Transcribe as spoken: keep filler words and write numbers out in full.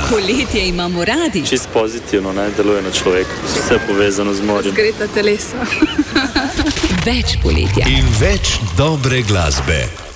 Poletje imamo radi. Čist pozitivno, ne, deluje na človeka. Vse povezano z morjem. Zgreta telesa. Več poletja. In več dobre glasbe.